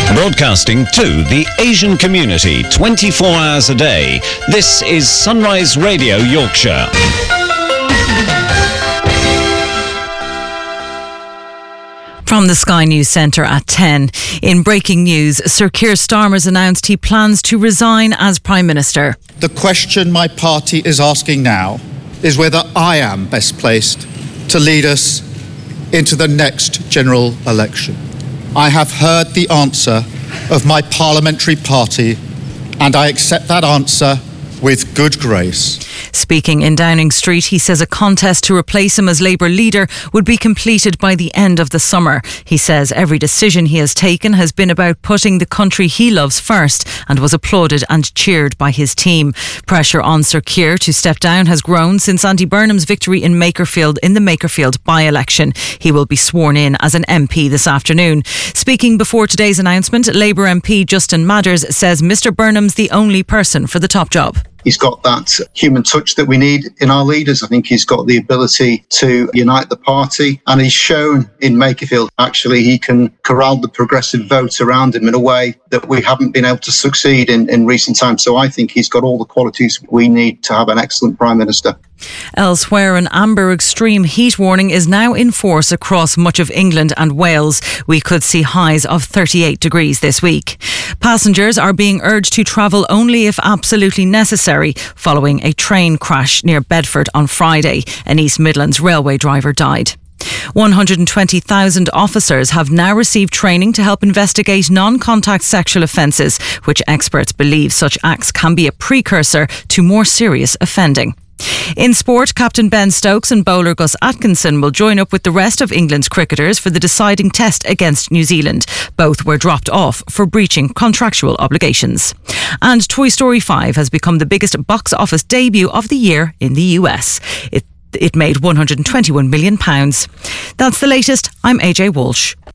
Broadcasting to the Asian community 24 hours a day, this is Sunrise Radio Yorkshire. From the Sky News Centre at 10. In breaking news, Sir Keir Starmer's announced he plans to resign as Prime Minister. The question my party is asking now is whether I am best placed to lead us into the next general election. I have heard the answer of my parliamentary party, and I accept that answer with good grace. Speaking in Downing Street, he says a contest to replace him as Labour leader would be completed by the end of the summer. He says every decision he has taken has been about putting the country he loves first and was applauded and cheered by his team. Pressure on Sir Keir to step down has grown since Andy Burnham's victory in the Makerfield by-election. He will be sworn in as an MP this afternoon. Speaking before today's announcement, Labour MP Justin Madders says Mr Burnham's the only person for the top job. He's got that human touch that we need in our leaders. I think he's got the ability to unite the party, and he's shown in Makerfield actually he can corral the progressive vote around him in a way that we haven't been able to succeed in recent times. So I think he's got all the qualities we need to have an excellent Prime Minister. Elsewhere, an amber extreme heat warning is now in force across much of England and Wales. We could see highs of 38 degrees this week. Passengers are being urged to travel only if absolutely necessary following a train crash near Bedford on Friday. An East Midlands railway driver died. 120,000 officers have now received training to help investigate non-contact sexual offences, which experts believe such acts can be a precursor to more serious offending. In sport, captain Ben Stokes and bowler Gus Atkinson will join up with the rest of England's cricketers for the deciding test against New Zealand. Both were dropped off for breaching contractual obligations. And Toy Story 5 has become the biggest box office debut of the year in the US. It made £121 million. That's the latest. I'm AJ Walsh.